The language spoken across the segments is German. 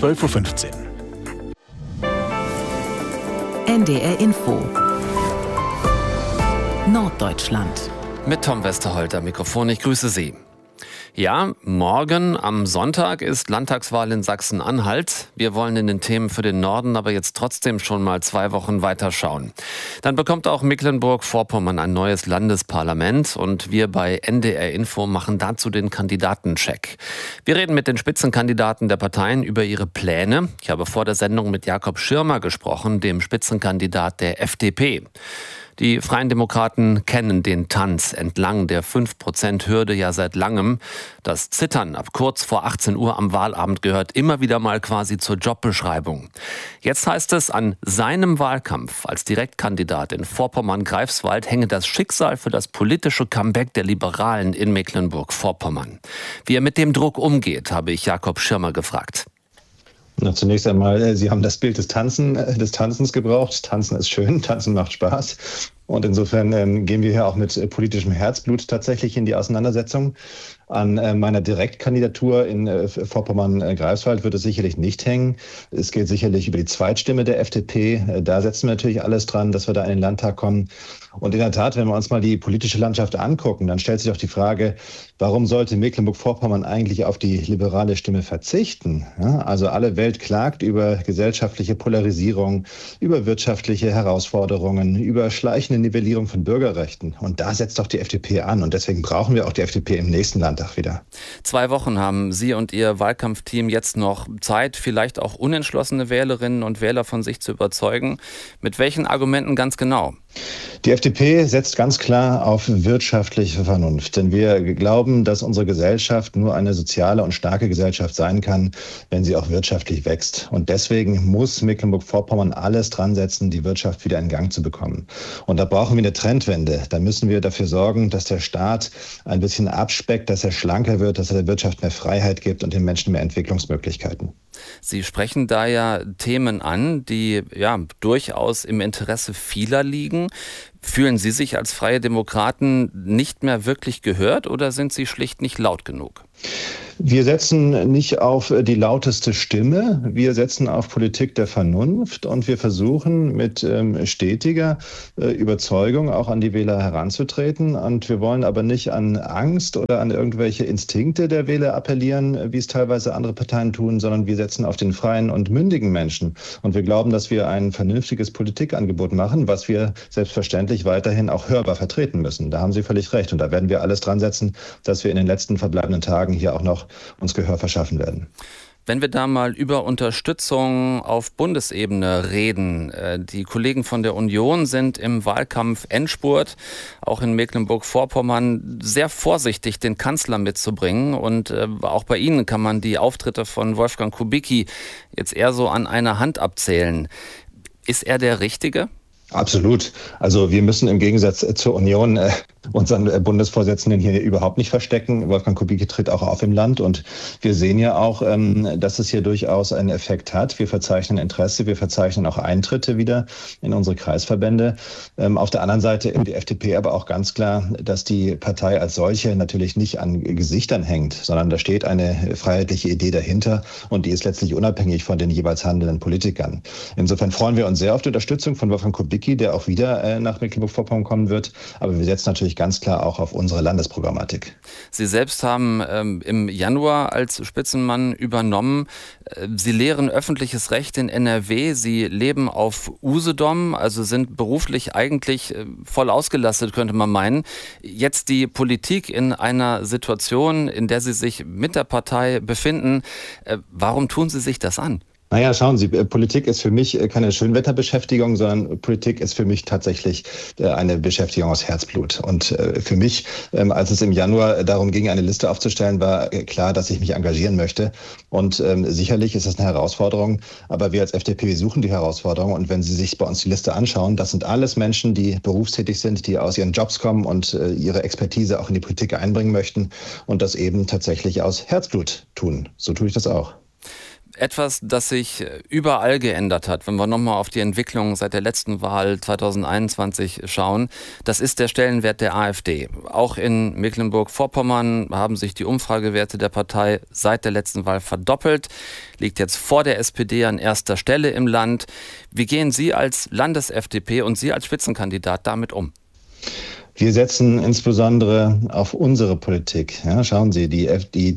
12:15 Uhr. NDR Info Norddeutschland. Mit Tom Westerholt am Mikrofon, ich grüße Sie. Ja, morgen am Sonntag ist Landtagswahl in Sachsen-Anhalt. Wir wollen in den Themen für den Norden aber jetzt trotzdem schon mal 2 Wochen weiterschauen. Dann bekommt auch Mecklenburg-Vorpommern ein neues Landesparlament und wir bei NDR Info machen dazu den Kandidatencheck. Wir reden mit den Spitzenkandidaten der Parteien über ihre Pläne. Ich habe vor der Sendung mit Jakob Schirmer gesprochen, dem Spitzenkandidat der FDP. Die Freien Demokraten kennen den Tanz entlang der 5%-Hürde ja seit langem. Das Zittern ab kurz vor 18 Uhr am Wahlabend gehört immer wieder mal quasi zur Jobbeschreibung. Jetzt heißt es, an seinem Wahlkampf als Direktkandidat in Vorpommern-Greifswald hänge das Schicksal für das politische Comeback der Liberalen in Mecklenburg-Vorpommern. Wie er mit dem Druck umgeht, habe ich Jakob Schirmer gefragt. Na, zunächst einmal, Sie haben das Bild des Tanzens gebraucht. Tanzen ist schön, Tanzen macht Spaß. Und insofern gehen wir hier auch mit politischem Herzblut tatsächlich in die Auseinandersetzung. An meiner Direktkandidatur in Vorpommern-Greifswald wird es sicherlich nicht hängen. Es geht sicherlich über die Zweitstimme der FDP. Da setzen wir natürlich alles dran, dass wir da in den Landtag kommen. Und in der Tat, wenn wir uns mal die politische Landschaft angucken, dann stellt sich auch die Frage, warum sollte Mecklenburg-Vorpommern eigentlich auf die liberale Stimme verzichten? Ja, also alle Welt klagt über gesellschaftliche Polarisierung, über wirtschaftliche Herausforderungen, über schleichende Nivellierung von Bürgerrechten. Und da setzt doch die FDP an. Und deswegen brauchen wir auch die FDP im nächsten Landtag wieder. 2 Wochen haben Sie und Ihr Wahlkampfteam jetzt noch Zeit, vielleicht auch unentschlossene Wählerinnen und Wähler von sich zu überzeugen. Mit welchen Argumenten ganz genau? Die FDP setzt ganz klar auf wirtschaftliche Vernunft, denn wir glauben, dass unsere Gesellschaft nur eine soziale und starke Gesellschaft sein kann, wenn sie auch wirtschaftlich wächst. Und deswegen muss Mecklenburg-Vorpommern alles dran setzen, die Wirtschaft wieder in Gang zu bekommen. Und da brauchen wir eine Trendwende. Da müssen wir dafür sorgen, dass der Staat ein bisschen abspeckt, dass er schlanker wird, dass er der Wirtschaft mehr Freiheit gibt und den Menschen mehr Entwicklungsmöglichkeiten. Sie sprechen da ja Themen an, die ja durchaus im Interesse vieler liegen. Fühlen Sie sich als Freie Demokraten nicht mehr wirklich gehört oder sind Sie schlicht nicht laut genug? Wir setzen nicht auf die lauteste Stimme, wir setzen auf Politik der Vernunft und wir versuchen mit stetiger Überzeugung auch an die Wähler heranzutreten. Und wir wollen aber nicht an Angst oder an irgendwelche Instinkte der Wähler appellieren, wie es teilweise andere Parteien tun, sondern wir setzen auf den freien und mündigen Menschen. Und wir glauben, dass wir ein vernünftiges Politikangebot machen, was wir selbstverständlich weiterhin auch hörbar vertreten müssen. Da haben Sie völlig recht. Und da werden wir alles dran setzen, dass wir in den letzten verbleibenden Tagen hier auch noch uns Gehör verschaffen werden. Wenn wir da mal über Unterstützung auf Bundesebene reden, die Kollegen von der Union sind im Wahlkampf Endspurt, auch in Mecklenburg-Vorpommern sehr vorsichtig, den Kanzler mitzubringen. Und auch bei Ihnen kann man die Auftritte von Wolfgang Kubicki jetzt eher so an einer Hand abzählen. Ist er der Richtige? Absolut. Also wir müssen im Gegensatz zur Union unseren Bundesvorsitzenden hier überhaupt nicht verstecken. Wolfgang Kubicki tritt auch auf im Land und wir sehen ja auch, dass es hier durchaus einen Effekt hat. Wir verzeichnen Interesse, wir verzeichnen auch Eintritte wieder in unsere Kreisverbände. Auf der anderen Seite in die FDP aber auch ganz klar, dass die Partei als solche natürlich nicht an Gesichtern hängt, sondern da steht eine freiheitliche Idee dahinter und die ist letztlich unabhängig von den jeweils handelnden Politikern. Insofern freuen wir uns sehr auf die Unterstützung von Wolfgang Kubicki, der auch wieder nach Mecklenburg-Vorpommern kommen wird. Aber wir setzen natürlich ganz klar auch auf unsere Landesprogrammatik. Sie selbst haben im Januar als Spitzenmann übernommen. Sie lehren öffentliches Recht in NRW. Sie leben auf Usedom, also sind beruflich eigentlich voll ausgelastet, könnte man meinen. Jetzt die Politik in einer Situation, in der Sie sich mit der Partei befinden. Warum tun Sie sich das an? Naja, schauen Sie, Politik ist für mich keine Schönwetterbeschäftigung, sondern Politik ist für mich tatsächlich eine Beschäftigung aus Herzblut. Und für mich, als es im Januar darum ging, eine Liste aufzustellen, war klar, dass ich mich engagieren möchte. Und sicherlich ist das eine Herausforderung, aber wir als FDP, wir suchen die Herausforderung. Und wenn Sie sich bei uns die Liste anschauen, das sind alles Menschen, die berufstätig sind, die aus ihren Jobs kommen und ihre Expertise auch in die Politik einbringen möchten und das eben tatsächlich aus Herzblut tun. So tue ich das auch. Etwas, das sich überall geändert hat, wenn wir nochmal auf die Entwicklung seit der letzten Wahl 2021 schauen, das ist der Stellenwert der AfD. Auch in Mecklenburg-Vorpommern haben sich die Umfragewerte der Partei seit der letzten Wahl verdoppelt, liegt jetzt vor der SPD an erster Stelle im Land. Wie gehen Sie als Landes-FDP und Sie als Spitzenkandidat damit um? Wir setzen insbesondere auf unsere Politik. Ja, schauen Sie, die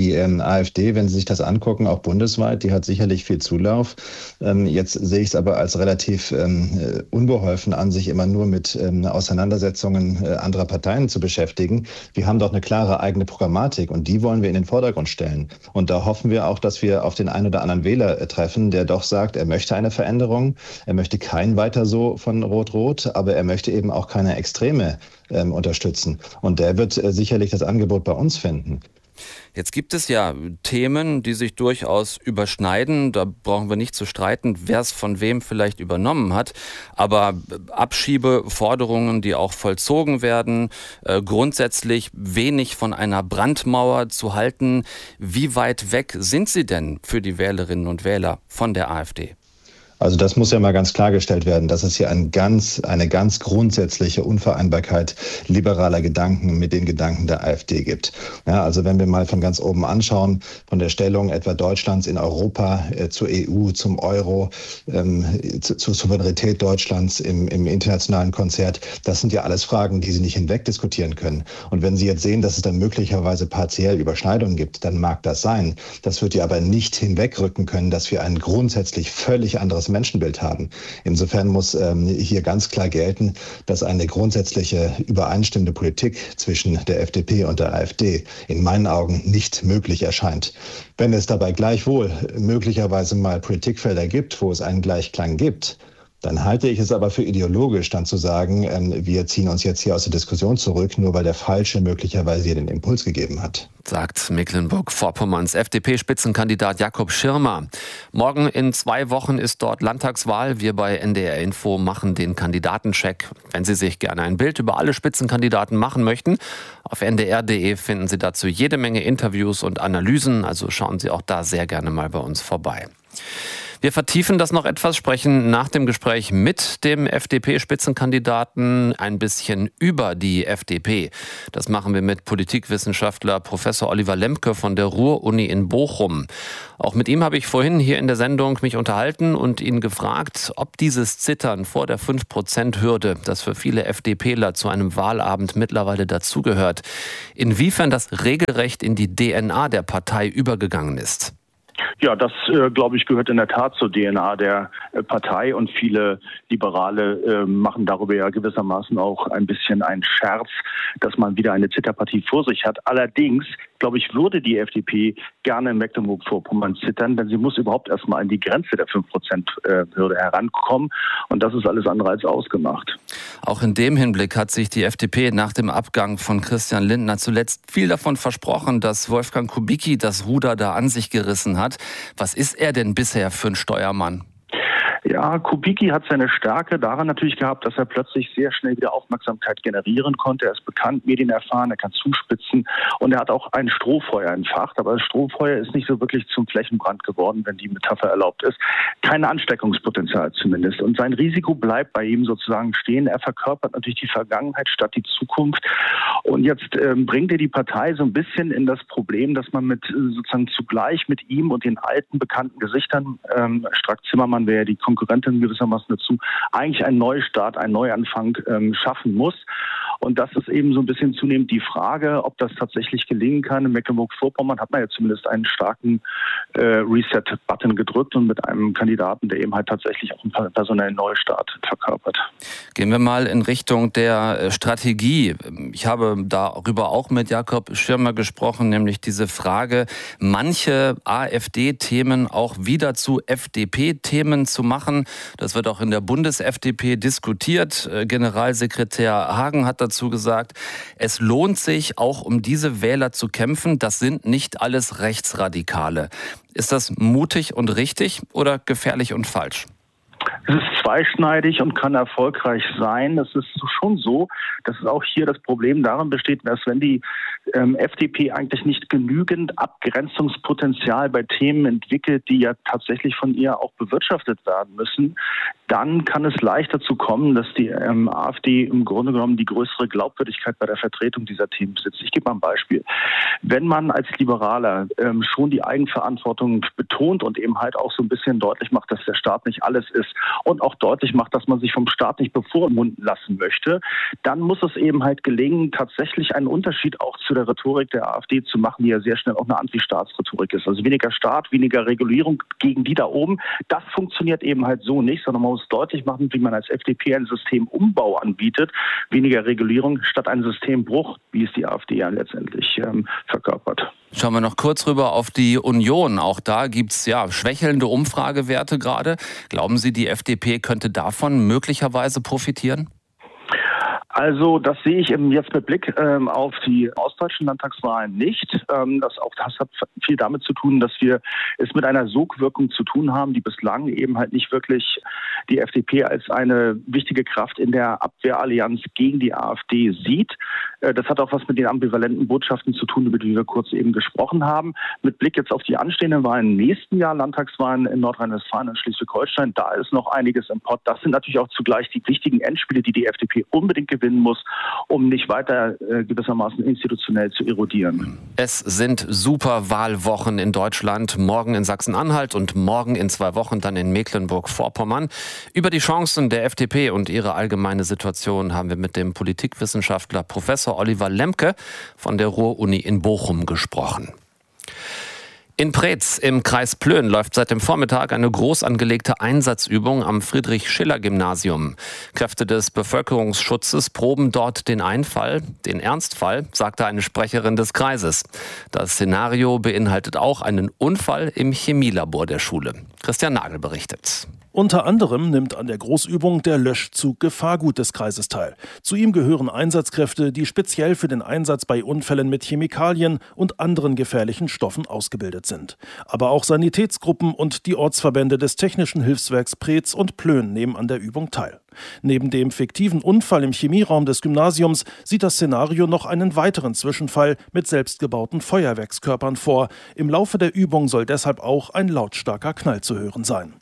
AfD, wenn Sie sich das angucken, auch bundesweit, die hat sicherlich viel Zulauf. Jetzt sehe ich es aber als relativ unbeholfen an, sich immer nur mit Auseinandersetzungen anderer Parteien zu beschäftigen. Wir haben doch eine klare eigene Programmatik und die wollen wir in den Vordergrund stellen. Und da hoffen wir auch, dass wir auf den einen oder anderen Wähler treffen, der doch sagt, er möchte eine Veränderung, er möchte kein weiter so von Rot-Rot, aber er möchte eben auch keine Extreme unterstützen. Und der wird sicherlich das Angebot bei uns finden. Jetzt gibt es ja Themen, die sich durchaus überschneiden. Da brauchen wir nicht zu streiten, wer es von wem vielleicht übernommen hat. Aber Abschiebeforderungen, die auch vollzogen werden, grundsätzlich wenig von einer Brandmauer zu halten. Wie weit weg sind Sie denn für die Wählerinnen und Wähler von der AfD? Also das muss ja mal ganz klargestellt werden, dass es hier eine ganz grundsätzliche Unvereinbarkeit liberaler Gedanken mit den Gedanken der AfD gibt. Ja, also wenn wir mal von ganz oben anschauen, von der Stellung etwa Deutschlands in Europa zur EU, zum Euro, zur Souveränität Deutschlands im internationalen Konzert, das sind ja alles Fragen, die Sie nicht hinweg diskutieren können. Und wenn Sie jetzt sehen, dass es dann möglicherweise partiell Überschneidungen gibt, dann mag das sein. Das wird ja aber nicht hinwegrücken können, dass wir ein grundsätzlich völlig anderes Menschenbild haben. Insofern muss hier ganz klar gelten, dass eine grundsätzliche übereinstimmende Politik zwischen der FDP und der AfD in meinen Augen nicht möglich erscheint. Wenn es dabei gleichwohl möglicherweise mal Politikfelder gibt, wo es einen Gleichklang gibt, dann halte ich es aber für ideologisch, dann zu sagen, wir ziehen uns jetzt hier aus der Diskussion zurück, nur weil der Falsche möglicherweise hier den Impuls gegeben hat. Sagt Mecklenburg-Vorpommerns FDP-Spitzenkandidat Jakob Schirmer. Morgen in 2 Wochen ist dort Landtagswahl. Wir bei NDR Info machen den Kandidatencheck. Wenn Sie sich gerne ein Bild über alle Spitzenkandidaten machen möchten, auf ndr.de finden Sie dazu jede Menge Interviews und Analysen. Also schauen Sie auch da sehr gerne mal bei uns vorbei. Wir vertiefen das noch etwas, sprechen nach dem Gespräch mit dem FDP-Spitzenkandidaten ein bisschen über die FDP. Das machen wir mit Politikwissenschaftler Professor Oliver Lemke von der Ruhr-Uni in Bochum. Auch mit ihm habe ich vorhin hier in der Sendung mich unterhalten und ihn gefragt, ob dieses Zittern vor der 5%-Hürde, das für viele FDPler zu einem Wahlabend mittlerweile dazugehört, inwiefern das regelrecht in die DNA der Partei übergegangen ist. Ja, das, glaube ich, gehört in der Tat zur DNA der Partei und viele Liberale machen darüber ja gewissermaßen auch ein bisschen einen Scherz, dass man wieder eine Zitterpartie vor sich hat. Allerdings, glaube ich, würde die FDP gerne in Mecklenburg-Vorpommern zittern, denn sie muss überhaupt erstmal an die Grenze der 5%-Hürde herankommen und das ist alles andere als ausgemacht. Auch in dem Hinblick hat sich die FDP nach dem Abgang von Christian Lindner zuletzt viel davon versprochen, dass Wolfgang Kubicki das Ruder da an sich gerissen hat. Was ist er denn bisher für ein Steuermann? Ja, Kubicki hat seine Stärke daran natürlich gehabt, dass er plötzlich sehr schnell wieder Aufmerksamkeit generieren konnte. Er ist bekannt, medienerfahren, er kann zuspitzen und er hat auch ein Strohfeuer entfacht. Aber das Strohfeuer ist nicht so wirklich zum Flächenbrand geworden, wenn die Metapher erlaubt ist. Kein Ansteckungspotenzial zumindest. Und sein Risiko bleibt bei ihm sozusagen stehen. Er verkörpert natürlich die Vergangenheit statt die Zukunft. Und jetzt bringt er die Partei so ein bisschen in das Problem, dass man sozusagen zugleich mit ihm und den alten bekannten Gesichtern, Strack-Zimmermann wäre ja die Konkurrentin gewissermaßen dazu, eigentlich einen Neustart, einen Neuanfang schaffen muss. Und das ist eben so ein bisschen zunehmend die Frage, ob das tatsächlich gelingen kann. In Mecklenburg-Vorpommern hat man ja zumindest einen starken Reset-Button gedrückt und mit einem Kandidaten, der eben halt tatsächlich auch einen personellen Neustart verkörpert. Gehen wir mal in Richtung der Strategie. Ich habe darüber auch mit Jakob Schirmer gesprochen, nämlich diese Frage, manche AfD-Themen auch wieder zu FDP-Themen zu machen. Das wird auch in der Bundes-FDP diskutiert. Generalsekretär Hagen hat dazu gesagt, es lohnt sich auch um diese Wähler zu kämpfen. Das sind nicht alles Rechtsradikale. Ist das mutig und richtig oder gefährlich und falsch? Es ist zweischneidig und kann erfolgreich sein. Es ist schon so, dass auch hier das Problem darin besteht, dass wenn die FDP eigentlich nicht genügend Abgrenzungspotenzial bei Themen entwickelt, die ja tatsächlich von ihr auch bewirtschaftet werden müssen, dann kann es leicht dazu kommen, dass die AfD im Grunde genommen die größere Glaubwürdigkeit bei der Vertretung dieser Themen besitzt. Ich gebe mal ein Beispiel. Wenn man als Liberaler schon die Eigenverantwortung betont und eben halt auch so ein bisschen deutlich macht, dass der Staat nicht alles ist und auch deutlich macht, dass man sich vom Staat nicht bevormunden lassen möchte, dann muss es eben halt gelingen, tatsächlich einen Unterschied auch zu der Rhetorik der AfD zu machen, die ja sehr schnell auch eine Anti-Staatsrhetorik ist. Also weniger Staat, weniger Regulierung gegen die da oben. Das funktioniert eben halt so nicht, sondern man muss deutlich machen, wie man als FDP einen Systemumbau anbietet. Weniger Regulierung statt einen Systembruch, wie es die AfD ja letztendlich verkörpert. Schauen wir noch kurz rüber auf die Union. Auch da gibt's schwächelnde Umfragewerte gerade. Glauben Sie, die FDP könnte davon möglicherweise profitieren? Also das sehe ich jetzt mit Blick auf die ostdeutschen Landtagswahlen nicht. Das hat viel damit zu tun, dass wir es mit einer Sogwirkung zu tun haben, die bislang eben halt nicht wirklich die FDP als eine wichtige Kraft in der Abwehrallianz gegen die AfD sieht. Das hat auch was mit den ambivalenten Botschaften zu tun, über die wir kurz eben gesprochen haben. Mit Blick jetzt auf die anstehenden Wahlen im nächsten Jahr, Landtagswahlen in Nordrhein-Westfalen und Schleswig-Holstein, da ist noch einiges im Pott. Das sind natürlich auch zugleich die wichtigen Endspiele, die die FDP unbedingt gewinnen muss, um nicht weiter gewissermaßen institutionell zu erodieren. Es sind super Wahlwochen in Deutschland, morgen in Sachsen-Anhalt und morgen in 2 Wochen dann in Mecklenburg-Vorpommern. Über die Chancen der FDP und ihre allgemeine Situation haben wir mit dem Politikwissenschaftler Professor Oliver Lemke von der Ruhr-Uni in Bochum gesprochen. In Preetz im Kreis Plön läuft seit dem Vormittag eine groß angelegte Einsatzübung am Friedrich-Schiller-Gymnasium. Kräfte des Bevölkerungsschutzes proben dort den Ernstfall, sagte eine Sprecherin des Kreises. Das Szenario beinhaltet auch einen Unfall im Chemielabor der Schule. Christian Nagel berichtet. Unter anderem nimmt an der Großübung der Löschzug Gefahrgut des Kreises teil. Zu ihm gehören Einsatzkräfte, die speziell für den Einsatz bei Unfällen mit Chemikalien und anderen gefährlichen Stoffen ausgebildet sind. Aber auch Sanitätsgruppen und die Ortsverbände des Technischen Hilfswerks Preetz und Plön nehmen an der Übung teil. Neben dem fiktiven Unfall im Chemieraum des Gymnasiums sieht das Szenario noch einen weiteren Zwischenfall mit selbstgebauten Feuerwerkskörpern vor. Im Laufe der Übung soll deshalb auch ein lautstarker Knall zu hören sein.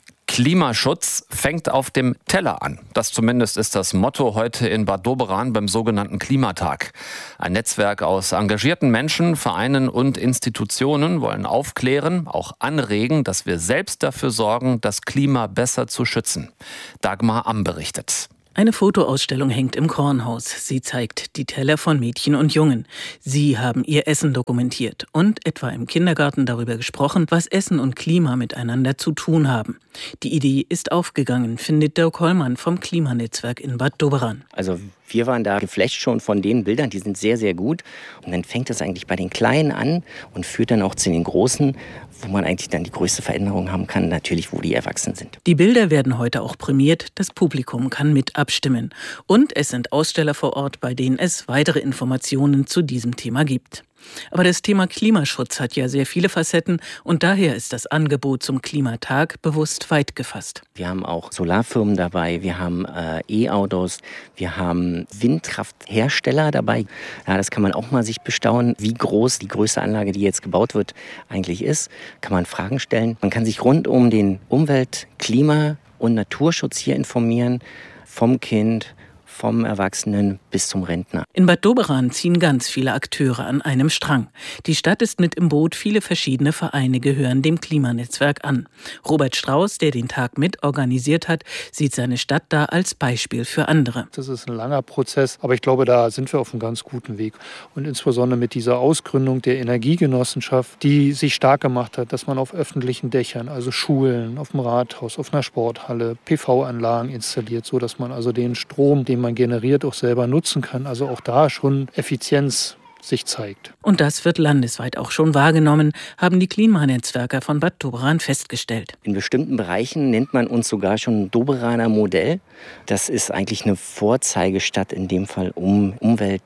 Klimaschutz fängt auf dem Teller an. Das zumindest ist das Motto heute in Bad Doberan beim sogenannten Klimatag. Ein Netzwerk aus engagierten Menschen, Vereinen und Institutionen wollen aufklären, auch anregen, dass wir selbst dafür sorgen, das Klima besser zu schützen. Dagmar Amm berichtet. Eine Fotoausstellung hängt im Kornhaus. Sie zeigt die Teller von Mädchen und Jungen. Sie haben ihr Essen dokumentiert und etwa im Kindergarten darüber gesprochen, was Essen und Klima miteinander zu tun haben. Die Idee ist aufgegangen, findet Dirk Hollmann vom Klimanetzwerk in Bad Doberan. Also wir waren da geflasht schon von den Bildern, die sind sehr, sehr gut. Und dann fängt es eigentlich bei den Kleinen an und führt dann auch zu den Großen, wo man eigentlich dann die größte Veränderung haben kann, natürlich, wo die erwachsen sind. Die Bilder werden heute auch prämiert, das Publikum kann mit abstimmen. Und es sind Aussteller vor Ort, bei denen es weitere Informationen zu diesem Thema gibt. Aber das Thema Klimaschutz hat ja sehr viele Facetten und daher ist das Angebot zum Klimatag bewusst weit gefasst. Wir haben auch Solarfirmen dabei, wir haben E-Autos, wir haben Windkrafthersteller dabei. Ja, das kann man auch mal sich bestaunen, wie groß die größte Anlage, die jetzt gebaut wird, eigentlich ist. Kann man Fragen stellen. Man kann sich rund um den Umwelt-, Klima- und Naturschutz hier informieren, vom Kind, vom Erwachsenen bis zum Rentner. In Bad Doberan ziehen ganz viele Akteure an einem Strang. Die Stadt ist mit im Boot, viele verschiedene Vereine gehören dem Klimanetzwerk an. Robert Strauß, der den Tag mit organisiert hat, sieht seine Stadt da als Beispiel für andere. Das ist ein langer Prozess, aber ich glaube, da sind wir auf einem ganz guten Weg. Und insbesondere mit dieser Ausgründung der Energiegenossenschaft, die sich stark gemacht hat, dass man auf öffentlichen Dächern, also Schulen, auf dem Rathaus, auf einer Sporthalle, PV-Anlagen installiert, so dass man also den Strom, den man generiert, auch selber nutzen kann. Also auch da schon Effizienz sich zeigt. Und das wird landesweit auch schon wahrgenommen, haben die Klimanetzwerker von Bad Doberan festgestellt. In bestimmten Bereichen nennt man uns sogar schon Doberaner Modell. Das ist eigentlich eine Vorzeigestadt in dem Fall, um Umwelt,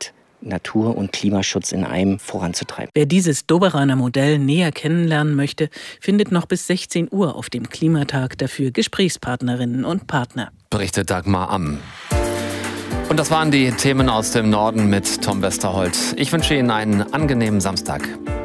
Natur- und Klimaschutz in einem voranzutreiben. Wer dieses Doberaner Modell näher kennenlernen möchte, findet noch bis 16 Uhr auf dem Klimatag dafür Gesprächspartnerinnen und Partner. Berichtet Dagmar Amm. Und das waren die Themen aus dem Norden mit Tom Westerholt. Ich wünsche Ihnen einen angenehmen Samstag.